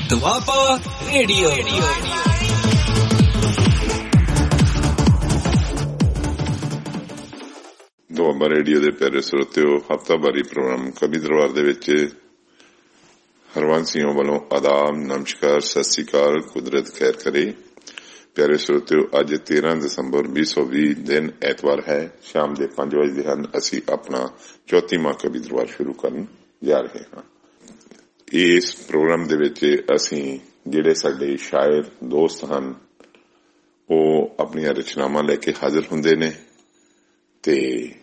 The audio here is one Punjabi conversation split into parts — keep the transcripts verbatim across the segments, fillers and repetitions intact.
ਦੁਆਬਾ ਰੇਡੀਓ। ਦੁਆਬਾ ਰੇਡੀਓ ਦੇ ਪਿਆਰੇ ਸਰੋਤਿਓ, ਹਫ਼ਤਾਵਾਰੀ ਪ੍ਰੋਗਰਾਮ ਕਵੀ ਦਰਬਾਰ ਦੇ ਵਿੱਚ ਹਰਵੰਸ ਵੱਲੋਂ ਆਦਾਬ, ਨਮਸਕਾਰ, ਸਤਿ ਸ੍ਰੀ ਅਕਾਲ, ਕੁਦਰਤ ਖੈਰ ਕਰੇ। ਪਿਆਰੇ ਸਰੋਤਿਓ, ਅੱਜ ਤੇਰਾਂ ਦਸੰਬਰ ਵੀਹ ਸੌ ਵੀਹ ਦਿਨ ਐਤਵਾਰ ਹੈ। ਸ਼ਾਮ ਦੇ ਪੰਜ ਵਜੇ ਹਨ। ਅਸੀਂ ਆਪਣਾ ਚੌਥੀਵਾਂ ਕਵੀ ਦਰਬਾਰ ਸ਼ੁਰੂ ਕਰਨ ਜਾ ਰਹੇ ਹਾਂ। ਇਸ ਪ੍ਰੋਗਰਾਮ ਦੇ ਵਿੱਚ ਅਸੀਂ ਜਿਹੜੇ ਸਾਡੇ ਸ਼ਾਇਰ ਦੋਸਤ ਹਨ ਉਹ ਆਪਣੀਆਂ ਰਚਨਾਵਾਂ ਲੈ ਕੇ ਹਾਜ਼ਰ ਹੁੰਦੇ ਨੇ ਤੇ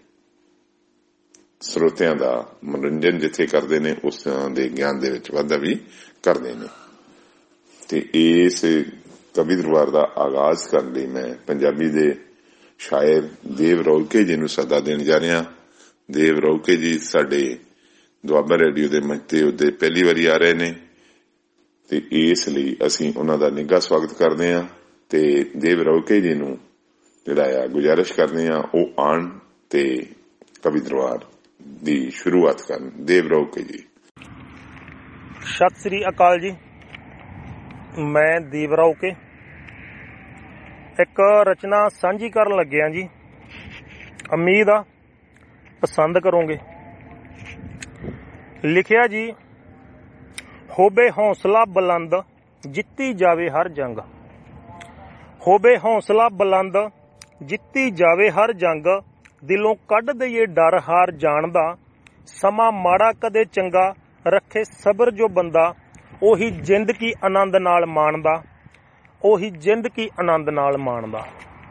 ਸਰੋਤਿਆਂ ਦਾ ਮਨੋਰੰਜਨ ਜਿੱਥੇ ਕਰਦੇ ਨੇ ਉਸ ਤਰ੍ਹਾਂ ਦੇ ਗਿਆਨ ਦੇ ਵਿੱਚ ਵਾਧਾ ਵੀ ਕਰਦੇ ਨੇ। ਤੇ ਇਸ ਕਵੀ ਦਰਬਾਰ ਦਾ ਆਗਾਜ਼ ਕਰਨ ਲਈ ਮੈਂ ਪੰਜਾਬੀ ਦੇ ਸ਼ਾਇਰ ਦੇਵ ਰੌਲਕੇ ਜੀ ਨੂੰ ਸੱਦਾ ਦੇਣ ਜਾ ਰਿਹਾ। ਦੇਵ ਰੌਲਕੇ ਜੀ ਸਾਡੇ ਦੁਆਬਾ ਰੇਡੀਓ ਦੇ ਮੰਚ ਤੇ ਉਹਦੇ ਪਹਿਲੀ ਵਾਰੀ ਆ ਰਹੇ ਨੇ ਤੇ ਇਸ ਲਈ ਅਸੀਂ ਉਹਨਾਂ ਦਾ ਨਿੱਘਾ ਸਵਾਗਤ ਕਰਦੇ ਹਾਂ ਤੇ ਦੇਵ ਰੌਲਕੇ ਜੀ ਨੂੰ ਜਿਹੜਾ ਆ ਗੁਜ਼ਾਰਿਸ਼ ਕਰਦੇ ਹਾਂ ਉਹ ਆਉਣ ਤੇ ਕਵੀ ਦਰਬਾਰ ਦੀ ਸ਼ੁਰੂਆਤ ਕਰਨ। ਦੇਵ ਰੌਲਕੇ ਜੀ। ਸਤਿ ਸ੍ਰੀ ਅਕਾਲ ਜੀ। ਮੈਂ ਦੇਵ ਰੌਲਕੇ ਇੱਕ ਰਚਨਾ ਸਾਂਝੀ ਕਰਨ ਲੱਗਿਆ ਜੀ। ਉਮੀਦ ਆ ਪਸੰਦ ਕਰੋਗੇ। ਲਿਖਿਆ ਜੀ, ਹੋਵੇ ਹੌਸਲਾ ਬੁਲੰਦ ਜਿੱਤੀ ਜਾਵੇ ਹਰ ਜੰਗ। ਹੋਵੇ ਹੌਸਲਾ ਬੁਲੰਦ ਜਿੱਤੀ ਜਾਵੇ ਹਰ ਜੰਗ, ਦਿਲੋਂ ਕੱਢ ਦਈਏ ਡਰ ਹਾਰ ਜਾਣ ਦਾ। ਸਮਾਂ ਮਾੜਾ ਕਦੇ ਚੰਗਾ ਰੱਖੇ ਸਬਰ ਜੋ ਬੰਦਾ, ਉਹੀ ਜ਼ਿੰਦਗੀ ਆਨੰਦ ਨਾਲ ਮਾਣਦਾ। ਉਹੀ ਜ਼ਿੰਦਗੀ ਆਨੰਦ ਨਾਲ ਮਾਣਦਾ।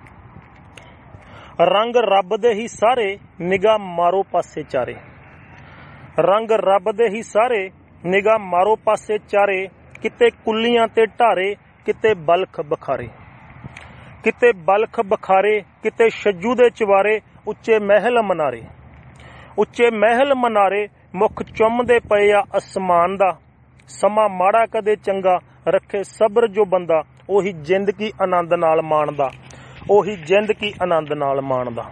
ਰੰਗ ਰੱਬ ਦੇ ਹੀ ਸਾਰੇ, ਨਿਗਾਹ ਮਾਰੋ ਪਾਸੇ ਚਾਰੇ। ਰੰਗ ਰੱਬ ਦੇ ਹੀ ਸਾਰੇ, ਨਿਗਾਹ ਮਾਰੋ ਪਾਸੇ ਚਾਰੇ। ਕਿਤੇ ਕੁੱਲੀਆਂ ਤੇ ਢਾਰੇ, ਕਿਤੇ ਬਲਖ ਬਖਾਰੇ। ਕਿਤੇ ਬਲਖ ਬਖਾਰੇ, ਕਿਤੇ ਛੱਜੂ ਦੇ ਚਵਾਰੇ। ਉੱਚੇ ਮਹਿਲ ਮਨਾਰੇ, ਉੱਚੇ ਮਹਿਲ ਮਨਾਰੇ, ਮੁੱਖ ਚੁੰਮਦੇ ਪਏ ਆ ਅਸਮਾਨ ਦਾ। ਸਮਾਂ ਮਾੜਾ ਕਦੇ ਚੰਗਾ ਰੱਖੇ ਸਬਰ ਜੋ ਬੰਦਾ, ਉਹੀ ਜ਼ਿੰਦਗੀ ਆਨੰਦ ਨਾਲ ਮਾਣਦਾ। ਉਹੀ ਜ਼ਿੰਦਗੀ ਆਨੰਦ ਨਾਲ ਮਾਣਦਾ।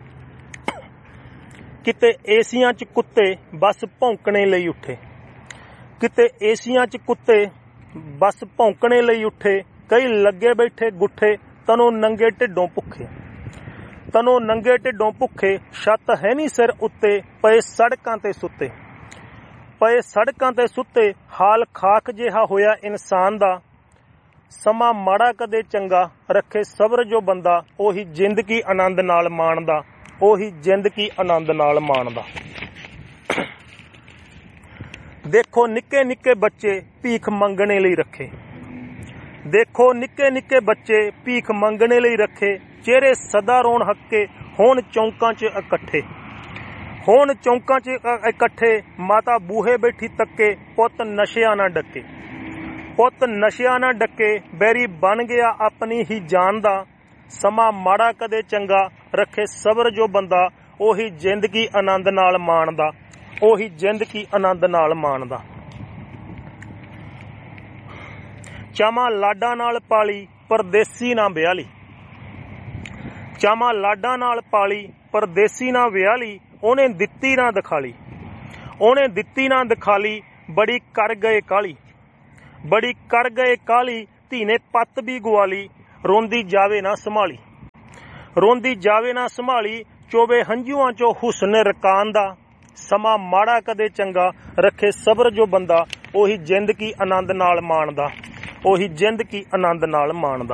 ਕਿਤੇ ਏਸੀਆਂ 'ਚ ਕੁੱਤੇ ਬਸ ਭੌਂਕਣੇ ਲਈ ਉੱਠੇ। ਕਿਤੇ ਏਸੀਆਂ 'ਚ ਕੁੱਤੇ ਬਸ ਭੌਂਕਣੇ ਲਈ ਉੱਠੇ। ਕਈ ਲੱਗੇ ਬੈਠੇ ਗੁੱਠੇ, ਤਨੋਂ ਨੰਗੇ ਢਿੱਡੋਂ ਭੁੱਖੇ। ਤਨੋਂ ਨੰਗੇ ਢਿੱਡੋਂ ਭੁੱਖੇ, ਛੱਤ ਹੈ ਨਹੀਂ ਸਿਰ ਉੱਤੇ। ਪਏ ਸੜਕਾਂ ਤੇ ਸੁੱਤੇ, ਪਏ ਸੜਕਾਂ ਤੇ ਸੁੱਤੇ। ਹਾਲ ਖਾਕ ਜਿਹਾ ਹੋਇਆ ਇਨਸਾਨ ਦਾ। ਸਮਾਂ ਮਾੜਾ ਕਦੇ ਚੰਗਾ ਰੱਖੇ ਸਬਰ ਜੋ ਬੰਦਾ, ਉਹੀ ਜ਼ਿੰਦਗੀ ਆਨੰਦ ਨਾਲ ਮਾਣਦਾ। ਉਹੀ ਜ਼ਿੰਦਗੀ ਆਨੰਦ ਨਾਲ ਮਾਣਦਾ। ਦੇਖੋ ਨਿੱਕੇ ਨਿੱਕੇ ਬੱਚੇ ਭੀਖ ਮੰਗਣੇ ਲਈ ਰੱਖੇ। ਦੇਖੋ ਨਿੱਕੇ ਨਿੱਕੇ ਬੱਚੇ ਭੀਖ ਮੰਗਣੇ ਲਈ ਰੱਖੇ। ਚਿਹਰੇ ਸਦਾ ਰੋਣ ਹੱਕੇ, ਹੋਣ ਚੌਂਕਾਂ 'ਚ ਇਕੱਠੇ। ਹੋਣ ਚੌਂਕਾਂ 'ਚ ਇਕੱਠੇ, ਮਾਤਾ ਬੂਹੇ ਬੈਠੀ ਤੱਕੇ। ਪੁੱਤ ਨਸ਼ਿਆਂ ਨਾ ਡੱਕੇ, ਪੁੱਤ ਨਸ਼ਿਆਂ ਨਾ ਡੱਕੇ। ਬੈਰੀ ਬਣ ਗਿਆ ਆਪਣੀ ਹੀ ਜਾਨ ਦਾ। ਸਮਾਂ ਮਾੜਾ ਕਦੇ ਚੰਗਾ ਰੱਖੇ ਸਬਰ ਜੋ ਬੰਦਾ, ਉਹੀ ਜ਼ਿੰਦਗੀ ਆਨੰਦ ਨਾਲ ਮਾਣਦਾ। ਉਹੀ ਜ਼ਿੰਦਗੀ ਆਨੰਦ ਨਾਲ ਮਾਣਦਾ। ਚਾਵਾਂ ਲਾਡਾਂ ਨਾਲ ਪਾਲੀ, ਪਰਦੇਸੀ ਨਾ ਵਿਆਹਲੀ। ਚਾਵਾਂ ਲਾਡਾਂ ਨਾਲ ਪਾਲੀ, ਪਰਦੇਸੀ ਨਾ ਵਿਆਹਲੀ। ਉਹਨੇ ਦਿੱਤੀ ਨਾ ਦਿਖਾਲੀ, ਉਹਨੇ ਦਿੱਤੀ ਨਾ ਦਿਖਾਲੀ। ਬੜੀ ਕਰ ਗਏ ਕਾਲੀ, ਬੜੀ ਕਰ ਗਏ ਕਾਲੀ। ਧੀ ਨੇ ਪੱਤ ਵੀ ਗੁਆਲੀ, ਰੋਂਦੀ ਜਾਵੇ ਨਾ ਸੰਭਾਲੀ। ਰੋਂਦੀ ਜਾਵੇ ਨਾ ਸੰਭਾਲੀ, ਚੋਵੇ ਹੰਝੂਆਂ 'ਚੋਂ ਹੁਸਨ ਰਕਾਨ ਦਾ। ਸਮਾਂ ਮਾੜਾ ਕਦੇ ਚੰਗਾ ਰੱਖੇ ਸਬਰ ਜੋ ਬੰਦਾ, ਉਹੀ ਜ਼ਿੰਦਗੀ ਆਨੰਦ ਨਾਲ ਮਾਣਦਾ। ਉਹੀ ਜ਼ਿੰਦਗੀ ਆਨੰਦ ਨਾਲ ਮਾਣਦਾ।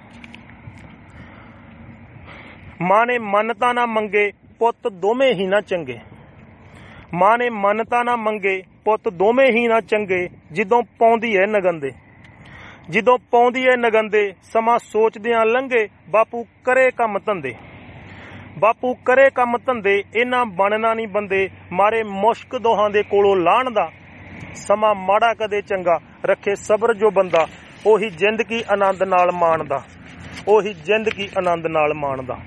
ਮਾਂ ਨੇ ਮੰਨਤਾ ਨਾ ਮੰਗੇ, ਪੁੱਤ ਦੋਵੇਂ ਹੀ ਨਾ ਚੰਗੇ। ਮਾਂ ਨੇ ਮੰਨਤਾ ਨਾ ਮੰਗੇ, ਪੁੱਤ ਦੋਵੇਂ ਹੀ ਨਾ ਚੰਗੇ। ਜਦੋਂ ਪਾਉਂਦੀ ਐ ਨਗੰਦੇ, ਜਦੋਂ ਪਾਉਂਦੀ ਐ ਨਗੰਦੇ। ਸਮਾਂ ਸੋਚਦਿਆਂ ਲੰਘੇ, ਬਾਪੂ ਕਰੇ ਕੰਮ ਧੰਦੇ। ਬਾਪੂ ਕਰੇ ਕੰਮ ਧੰਦੇ, ਇਹਨਾਂ ਬਣਨਾ ਨਹੀਂ ਬੰਦੇ। ਮਾਰੇ ਮੁਸ਼ਕ ਦੋਹਾਂ ਦੇ ਕੋਲੋਂ ਲਾਹਣ ਦਾ। ਸਮਾਂ ਮਾੜਾ ਕਦੇ ਚੰਗਾ ਰੱਖੇ ਸਬਰ ਜੋ ਬੰਦਾ, ਉਹੀ ਜ਼ਿੰਦਗੀ ਆਨੰਦ ਨਾਲ ਮਾਣਦਾ। ਉਹੀ ਜ਼ਿੰਦਗੀ ਆਨੰਦ ਨਾਲ ਮਾਣਦਾ।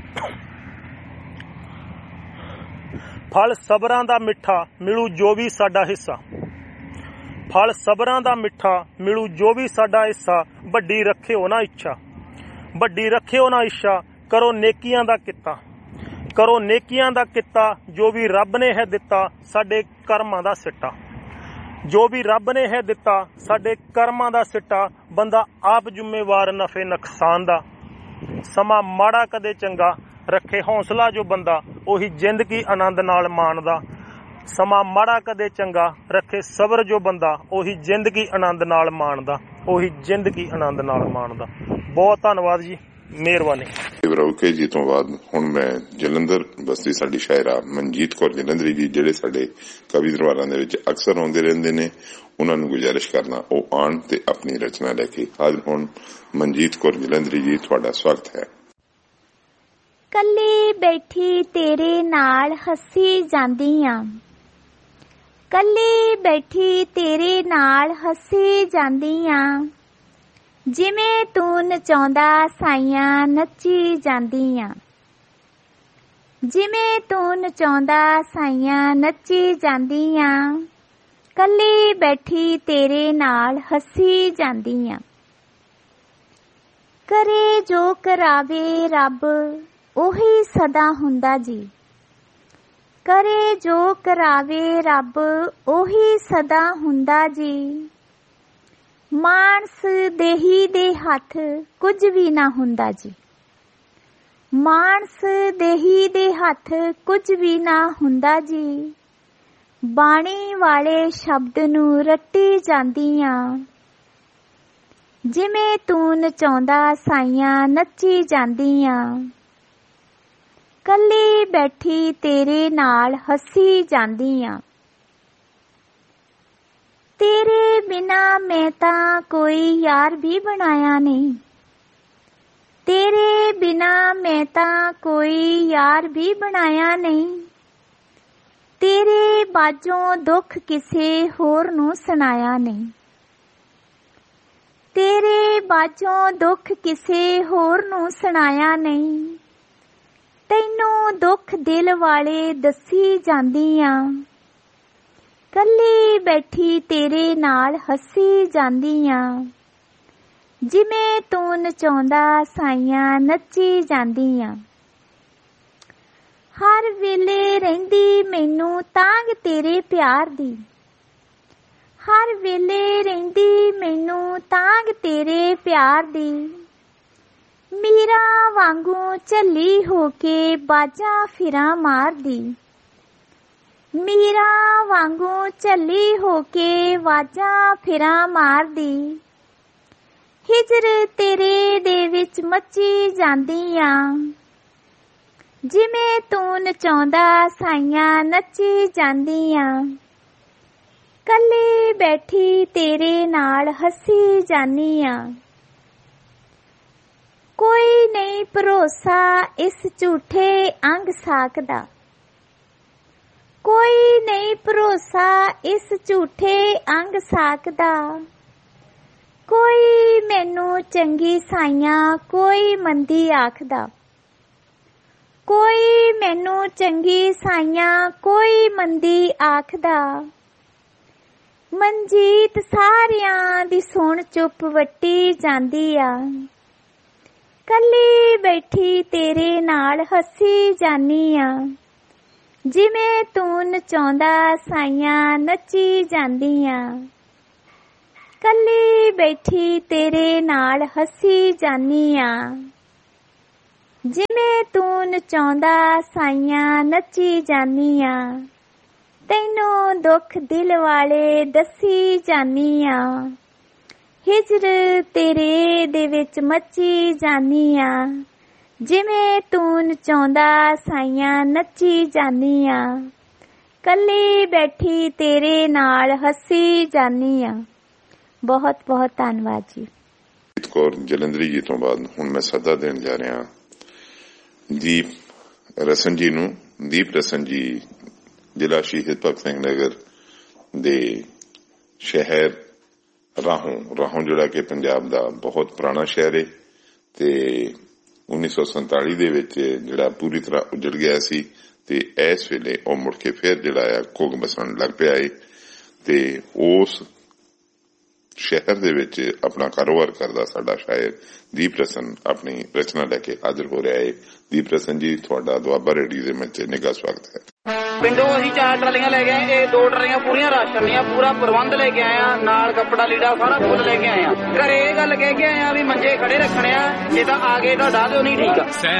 ਫਲ ਸਬਰਾਂ ਦਾ ਮਿੱਠਾ, ਮਿਲੂ ਜੋ ਵੀ ਸਾਡਾ ਹਿੱਸਾ। ਫਲ ਸਬਰਾਂ ਦਾ ਮਿੱਠਾ, ਮਿਲੂ ਜੋ ਵੀ ਸਾਡਾ ਹਿੱਸਾ। ਵੱਡੀ ਰੱਖਿਓ ਨਾ ਇੱਛਾ, ਵੱਡੀ ਰੱਖਿਓ ਨਾ ਇੱਛਾ। ਕਰੋ ਨੇਕੀਆਂ ਦਾ ਕਿੱਤਾ, ਕਰੋ ਨੇਕੀਆਂ ਦਾ ਕਿੱਤਾ। ਜੋ ਵੀ ਰੱਬ ਨੇ ਹੈ ਦਿੱਤਾ, ਸਾਡੇ ਕਰਮਾਂ ਦਾ ਸਿੱਟਾ। ਜੋ ਵੀ ਰੱਬ ਨੇ ਹੈ ਦਿੱਤਾ ਸਾਡੇ ਕਰਮਾਂ ਦਾ ਸਿੱਟਾ, ਬੰਦਾ ਆਪ ਜ਼ਿੰਮੇਵਾਰ ਨਫੇ ਨੁਕਸਾਨ ਦਾ। ਸਮਾਂ ਮਾੜਾ ਕਦੇ ਚੰਗਾ, ਰੱਖੇ ਹੌਸਲਾ ਜੋ ਬੰਦਾ, ਉਹੀ ਜ਼ਿੰਦਗੀ ਆਨੰਦ ਨਾਲ ਮਾਣਦਾ। ਸਮਾਂ ਮਾੜਾ ਕਦੇ ਚੰਗਾ, ਰੱਖੇ ਸਬਰ ਜੋ ਬੰਦਾ, ਉਹੀ ਜ਼ਿੰਦਗੀ ਆਨੰਦ ਨਾਲ ਮਾਣਦਾ, ਉਹੀ ਜ਼ਿੰਦਗੀ ਆਨੰਦ ਨਾਲ ਮਾਣਦਾ। ਬਹੁਤ ਧੰਨਵਾਦ ਜੀ, ਮਿਹਰਬਾਨੀ। ਰੌਕੇ ਜੀ ਤੋਂ ਬਾਅਦ ਹੁਣ ਮੈਂ ਜਲੰਧਰ ਬਸਤੀ ਸਾਡੀ ਸ਼ਾਇਰਾ ਮਨਜੀਤ ਕੌਰ ਜਲੰਧਰੀ ਜੀ, ਜਿਹੜੇ ਸਾਡੇ ਕਵੀ ਦਰਬਾਰਾਂ ਦੇ ਵਿੱਚ ਅਕਸਰ ਆਉਂਦੇ ਰਹਿੰਦੇ ਨੇ, ਉਹਨਾਂ ਨੂੰ ਗੁਜ਼ਾਰਿਸ਼ ਕਰਨਾ ਉਹ ਆਉਣ ਤੇ ਆਪਣੀ ਰਚਨਾ ਲੈ ਕੇ ਹਾਜ਼ਰ ਹੋਣ। ਮਨਜੀਤ ਕੌਰ ਜਲੰਧਰੀ ਜੀ, ਤੁਹਾਡਾ ਸਵਾਗਤ ਹੈ। ਕੱਲੀ ਬੈਠੀ ਤੇਰੇ ਨਾਲ ਹੱਸੀ ਜਾਂਦੀ ਆਂ, ਕੱਲੀ ਬੈਠੀ ਤੇਰੇ ਨਾਲ ਹੱਸੀ ਜਾਂਦੀ ਆਂ, ਜਿਵੇਂ ਤੂੰ ਨਚਾਉਂਦਾ ਸਾਈਆਂ ਨੱਚੀ ਜਾਂਦੀ ਆਂ, ਜਿਵੇਂ ਤੂੰ ਨਚਾਉਂਦਾ ਸਾਈਆਂ ਨੱਚੀ ਜਾਂਦੀ ਆਂ, ਕੱਲੀ ਬੈਠੀ ਤੇਰੇ ਨਾਲ ਹੱਸੀ ਜਾਂਦੀ ਆਂ। ਕਰੇ ਜੋ ਕਰਾਵੇ ਰੱਬ ਉਹੀ ਸਦਾ ਹੁੰਦਾ ਜੀ, ਕਰੇ ਜੋ ਕਰਾਵੇ ਰੱਬ ਉਹੀ ਸਦਾ ਹੁੰਦਾ ਜੀ। ਮਾਨਸ ਦੇਹੀ ਦੇ ਹੱਥ ਕੁਝ ਵੀ ਨਾ ਹੁੰਦਾ ਜੀ, ਮਾਨਸ ਦੇਹੀ ਦੇ ਹੱਥ ਕੁਝ ਵੀ ਨਾ ਹੁੰਦਾ ਜੀ। ਬਾਣੀ ਵਾਲੇ ਸ਼ਬਦ ਨੂੰ ਰੱਟੀ ਜਾਂਦੀ ਆਂ, ਜਿਵੇਂ ਤੂੰ ਨਚਾਉਂਦਾ ਸਾਈਆਂ ਨੱਚੀ ਜਾਂਦੀ ਆਂ, ਕੱਲੀ ਬੈਠੀ ਤੇਰੇ ਨਾਲ ਹੱਸੀ ਜਾਂਦੀ ਆਂ। ਤੇਰੇ ਬਿਨਾ ਮੈਂ ਤਾਂ ਕੋਈ ਯਾਰ ਵੀ ਬਣਾਇਆ ਨਹੀਂ, ਤੇਰੇ ਬਿਨਾ ਮੈਂ ਤਾਂ ਕੋਈ ਯਾਰ ਵੀ ਬਣਾਇਆ ਨਹੀਂ। ਤੇਰੇ ਬਾਝੋਂ ਦੁੱਖ ਕਿਸੇ ਹੋਰ ਨੂੰ ਸੁਣਾਇਆ ਨਹੀਂ, ਤੇਰੇ ਬਾਝੋਂ ਦੁੱਖ ਕਿਸੇ ਹੋਰ ਨੂੰ ਸੁਣਾਇਆ ਨਹੀਂ। ਤੈਨੂੰ ਦੁੱਖ ਦਿਲ ਵਾਲੇ ਦੱਸੀ ਜਾਂਦੀ ਆਂ, ਕੱਲੀ ਬੈਠੀ ਤੇਰੇ ਨਾਲ ਹੱਸੀ ਜਾਂਦੀ ਆਂ, ਜਿਵੇਂ ਤੂੰ ਨਚਾਉਂਦਾ ਸਾਈਆਂ ਨੱਚੀ ਜਾਂਦੀ ਆਂ। ਹਰ ਵੇਲੇ ਰਹਿੰਦੀ ਮੈਨੂੰ ਤਾਂਘ ਤੇਰੇ ਪਿਆਰ ਦੀ, ਹਰ ਵੇਲੇ ਰਹਿੰਦੀ ਮੈਨੂੰ ਤਾਂਘ ਤੇਰੇ ਪਿਆਰ ਦੀ। ਮੀਰਾ ਵਾਂਗੂ ਝੱਲੀ ਹੋ ਕੇ ਬਾਜਾਂ ਫਿਰਾਂ ਮਾਰਦੀ, ਮੀਰਾ ਵਾਂਗੂ ਝੱਲੀ ਹੋ ਕੇ ਵਾਜਾਂ ਫਿਰਾਂ ਮਾਰਦੀ। ਹਿਜਰ ਤੇਰੇ ਦੇ ਵਿੱਚ ਮੱਚੀ ਜਾਂਦੀ ਆਂ, ਜਿਵੇਂ ਤੂੰ ਨਚਾਉਂਦਾ ਸਾਈਆਂ ਨੱਚੀ ਜਾਂਦੀ ਆਂ, ਕੱਲੀ ਬੈਠੀ ਤੇਰੇ ਨਾਲ ਹੱਸੀ ਜਾਂਦੀ ਆਂ। ਕੋਈ ਨਹੀਂ ਭਰੋਸਾ ਇਸ ਝੂਠੇ ਅੰਗ ਸਾਕ ਦਾ, ਕੋਈ ਨਹੀਂ ਭਰੋਸਾ ਇਸ ਝੂਠੇ ਅੰਗ ਸਾਕ ਦਾ। ਕੋਈ ਮੈਨੂੰ ਚੰਗੀ ਸਾਈਆਂ ਕੋਈ ਮੰਦੀ ਆਖਦਾ, ਕੋਈ ਮੈਨੂੰ ਚੰਗੀ ਸਾਈਆਂ ਕੋਈ ਮੰਦੀ ਆਖਦਾ। ਮਨਜੀਤ ਸਾਰਿਆਂ ਦੀ ਸੁਣ ਚੁੱਪ ਵੱਟੀ ਜਾਂਦੀ ਆ, ਕੱਲੀ ਬੈਠੀ ਤੇਰੇ ਨਾਲ ਹੱਸੀ ਜਾਨੀ ਆ, ਜਿਵੇਂ ਤੂੰ ਨਚਾਉਂਦਾ ਸਾਈਆਂ ਨੱਚੀ ਜਾਂਦੀ ਆ, ਕੱਲੀ ਬੈਠੀ ਤੇਰੇ ਨਾਲ ਹੱਸੀ ਜਾਨੀ ਆ, ਜਿਵੇਂ ਤੂੰ ਨਚਾਉਂਦਾ ਸਾਈਆਂ ਨੱਚੀ ਜਾਨੀ ਆ। ਤੈਨੂੰ ਦੁੱਖ ਦਿਲ ਵਾਲੇ ਦੱਸੀ ਜਾਨੀ ਆ, ਹਿਜਰ ਤੇਰੇ ਦੇ ਵਿੱਚ ਮੱਚੀ ਜਾਨੀ ਆ, ਜਿਵੇਂ ਤੂੰ ਨਚਾਉਂਦਾ ਸਾਈਆਂ ਨੱਚੀ ਜਾਨੀ ਆ, ਕੱਲੀ ਬੈਠੀ ਤੇਰੇ ਨਾਲ ਹੱਸੀ ਜਾਨੀ ਆ। ਬਹੁਤ ਬਹੁਤ ਧੰਨਵਾਦ ਜੀ। ਮਨਜੀਤ ਕੌਰ ਜਲੰਧਰੀ ਜੀ ਤੋਂ ਬਾਅਦ ਹੁਣ ਮੈਂ ਸੱਦਾ ਦੇਣ ਜਾ ਰਿਹਾ ਦੀਪ ਰਸਨ ਜੀ ਨੂੰ। ਦੀਪ ਰਸਨ ਜੀ ਜ਼ਿਲ੍ਹਾ ਸ਼ਹੀਦ ਭਗਤ ਸਿੰਘ ਨਗਰ ਦੇ ਸ਼ਹਿਰ ਰਾਹੋਂ ਰਾਹੋਂ ਜਿਹੜਾ ਕਿ ਪੰਜਾਬ ਦਾ ਬਹੁਤ ਪੁਰਾਣਾ ਸ਼ਹਿਰ ਹੈ ਤੇ ਉੱਨੀ ਸੌ ਸੰਤਾਲੀ ਦੇ ਵਿੱਚ ਜਿਹੜਾ ਪੂਰੀ ਤਰ੍ਹਾਂ ਉਜੜ ਗਿਆ ਸੀ ਤੇ ਇਸ ਵੇਲੇ ਉਹ ਮੁੜ ਕੇ ਫਿਰ ਜਿਹੜਾ ਆ ਘੁੱਗ ਬਸਣ ਲੱਗ ਪਿਆ ਹੈ ਤੇ ਉਸ ਸ਼ਹਿਰ ਦੇ ਵਿੱਚ ਆਪਣਾ ਕਾਰੋਬਾਰ ਕਰਦਾ ਸਾਡਾ ਸ਼ਾਇਰ ਦੀਪ ਰਸਨ ਆਪਣੀ ਰਚਨਾ ਲੈ ਕੇ ਹਾਜ਼ਰ ਹੋ ਰਿਹਾ ਹੈ। ਦੀਪ ਰਸਨ ਜੀ, ਤੁਹਾਡਾ ਦੁਆਬਾ ਰੇਡੀਓ ਦੇ ਮੰਚ ਤੇ ਨਿੱਘਾ ਸਵਾਗਤ ਹੈ। ਪਿੰਡੋਂ ਅਸੀਂ ਚਾਰ ਟਰਾਲੀਆਂ ਲੈ ਕੇ ਆਏ, ਇਹ ਦੋ ਟਰਾਲੀਆਂ ਪੂਰੀਆਂ ਰਾਸ਼ਨ ਦੀਆਂ, ਪੂਰਾ ਪ੍ਰਬੰਧ ਲੈ ਕੇ ਆਏ ਆ, ਨਾਲ ਕੱਪੜਾ ਲੀੜਾ ਸਾਰਾ ਕੁਝ ਲੈ ਕੇ ਆਏ ਆ। ਘਰੇ ਇਹ ਗੱਲ ਕਹਿ ਕੇ ਆਏ ਆ ਵੀ ਮੰਜੇ ਖੜੇ ਰੱਖਣੇ ਆ, ਜੇ ਤਾਂ ਆ ਗਏ ਤਾਂ ਡਾ ਦਿਓ, ਨਹੀਂ ਠੀਕ ਆ।